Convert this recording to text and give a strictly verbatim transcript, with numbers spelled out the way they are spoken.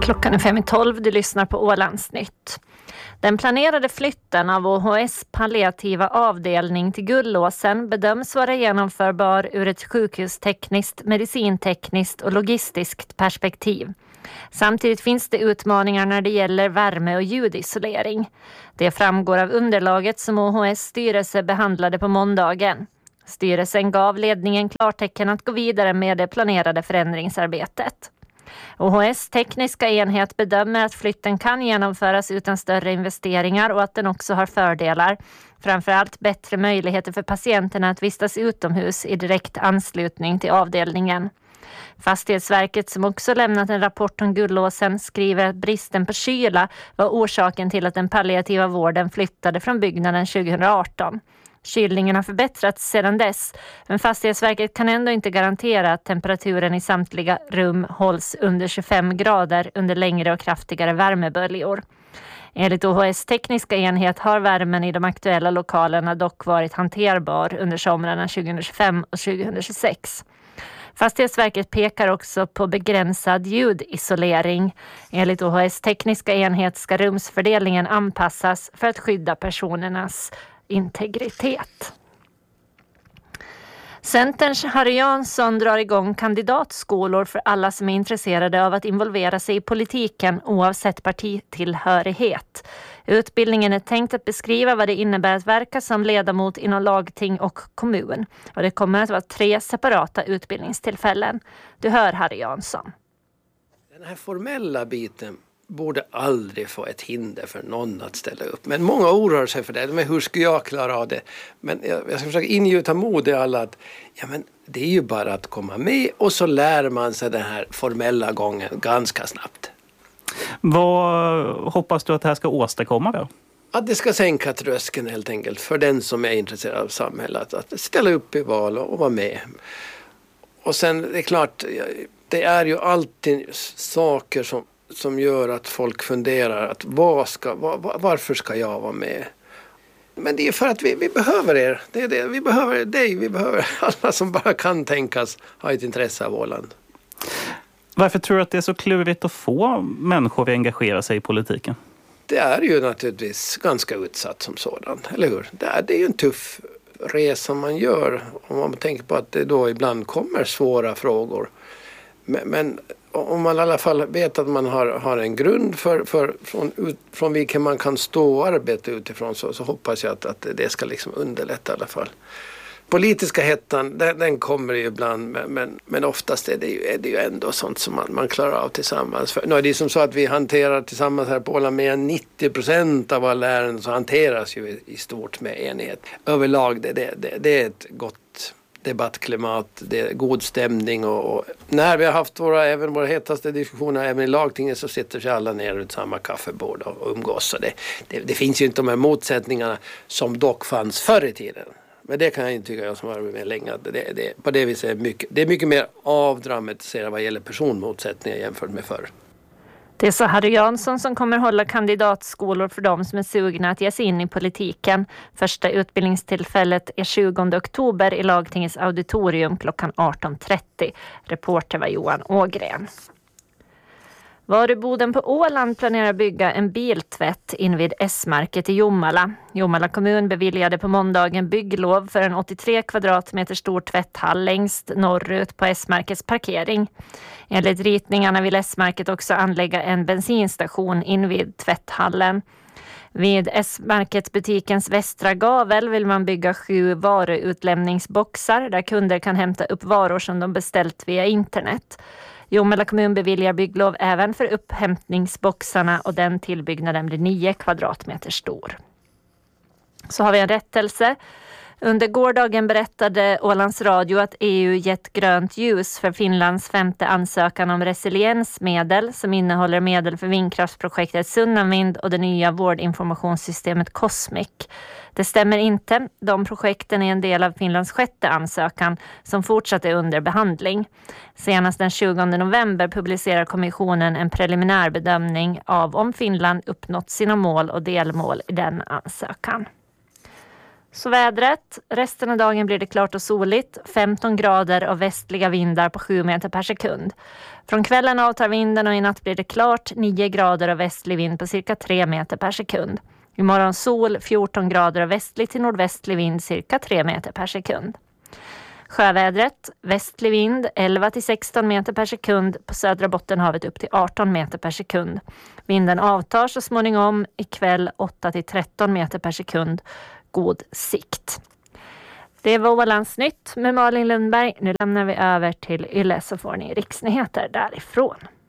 Klockan är fem i tolv, du lyssnar på Ålandsnytt. Den planerade flytten av O H S palliativa avdelning till Gullåsen bedöms vara genomförbar ur ett sjukhustekniskt, medicintekniskt och logistiskt perspektiv. Samtidigt finns det utmaningar när det gäller värme- och ljudisolering. Det framgår av underlaget som O H S styrelse behandlade på måndagen. Styrelsen gav ledningen klartecken att gå vidare med det planerade förändringsarbetet. O H S tekniska enhet bedömer att flytten kan genomföras utan större investeringar och att den också har fördelar. Framförallt bättre möjligheter för patienterna att vistas utomhus i direkt anslutning till avdelningen. Fastighetsverket, som också lämnat en rapport om Gullåsen, skriver att bristen på kyla var orsaken till att den palliativa vården flyttade från byggnaden tjugoarton. Kylningen har förbättrats sedan dess, men Fastighetsverket kan ändå inte garantera att temperaturen i samtliga rum hålls under tjugofem grader under längre och kraftigare värmeböljor. Enligt O H S tekniska enhet har värmen i de aktuella lokalerna dock varit hanterbar under somrarna tjugohundratjugofem och tjugohundratjugosex. Fastighetsverket pekar också på begränsad ljudisolering. Enligt O H S tekniska enhet ska rumsfördelningen anpassas för att skydda personernas integritet. Centerns Harry Jansson drar igång kandidatskolor för alla som är intresserade av att involvera sig i politiken oavsett partitillhörighet. Utbildningen är tänkt att beskriva vad det innebär att verka som ledamot inom lagting och kommun. Och det kommer att vara tre separata utbildningstillfällen. Du hör Harry Jansson. Den här formella biten borde aldrig få ett hinder för någon att ställa upp. Men många oroar sig för det. Men hur ska jag klara av det? Men jag, jag ska försöka ingjuta mod i alla att ja, men det är ju bara att komma med och så lär man sig den här formella gången ganska snabbt. Vad hoppas du att det här ska åstadkomma då? Att det ska sänka tröskeln helt enkelt för den som är intresserad av samhället. Att ställa upp i val och, och vara med. Och sen det är klart, det är ju alltid saker som som gör att folk funderar att vad ska, var, varför ska jag vara med? Men det är för att vi, vi behöver er. Det är det. Vi behöver dig. Vi behöver alla som bara kan tänkas ha ett intresse av Åland. Varför tror du att det är så klurigt att få människor att engagera sig i politiken? Det är ju naturligtvis ganska utsatt som sådan, eller hur? Det är, det är ju en tuff resa man gör om man tänker på att det då ibland kommer svåra frågor. Men, men om man i alla fall vet att man har, har en grund för, för, från, ut, från vilken man kan stå och arbeta utifrån så, så hoppas jag att, att det ska liksom underlätta i alla fall. Politiska hettan, den, den kommer ju ibland, men, men oftast är det, ju, är det ju ändå sånt som man, man klarar av tillsammans. För, no, det är som så att vi hanterar tillsammans här på Åland med nittio procent av alla ärenden så hanteras ju i, i stort med enighet. Överlag det, det, det, det är ett gott debattklimat, det är god stämning och, och när vi har haft våra, även våra hetaste diskussioner även i lagtinget så sitter sig alla ner ut samma kaffebord och, och umgås. Så det, det, det finns ju inte de här motsättningarna som dock fanns förr i tiden. Men det kan jag inte tycka jag som har varit med länge. Det, det, på det viset är mycket, det är mycket mer avdramatiserat vad gäller personmotsättningar jämfört med förr. Det är så Harry Jansson som kommer hålla kandidatskolor för de som är sugna att ge sig in i politiken. Första utbildningstillfället är tjugonde oktober i lagtingets auditorium klockan arton trettio. Reporter var Johan Ågren. Varuboden på Åland planerar bygga en biltvätt invid S-market i Jomala. Jomala kommun beviljade på måndagen bygglov för en åttiotre kvadratmeter stor tvätthall längst norrut på S-markets parkering. Enligt ritningarna vill S-market också anlägga en bensinstation invid tvätthallen. Vid S-marketbutikens västra gavel vill man bygga sju varuutlämningsboxar där kunder kan hämta upp varor som de beställt via internet. Jomala kommun beviljar bygglov även för upphämtningsboxarna och den tillbyggnaden blir nio kvadratmeter stor. Så har vi en rättelse. Under gårdagen berättade Ålands Radio att E U gett grönt ljus för Finlands femte ansökan om resiliensmedel som innehåller medel för vindkraftsprojektet Sunnanvind och det nya vårdinformationssystemet Cosmic. Det stämmer inte. De projekten är en del av Finlands sjätte ansökan som fortsatt är under behandling. Senast den tjugonde november publicerar kommissionen en preliminär bedömning av om Finland uppnått sina mål och delmål i den ansökan. Så vädret, resten av dagen blir det klart och soligt, femton grader och västliga vindar på sju meter per sekund. Från kvällen avtar vinden och i natt blir det klart, nio grader och västlig vind på cirka tre meter per sekund. Imorgon sol, fjorton grader och västlig till nordvästlig vind cirka tre meter per sekund. Sjövädret, västlig vind elva till sexton meter per sekund, på södra Bottenhavet upp till arton meter per sekund. Vinden avtar så småningom, ikväll åtta till tretton meter per sekund, god sikt. Det var Ålandsnytt med Malin Lundberg. Nu lämnar vi över till Yle så får ni riksnyheter därifrån.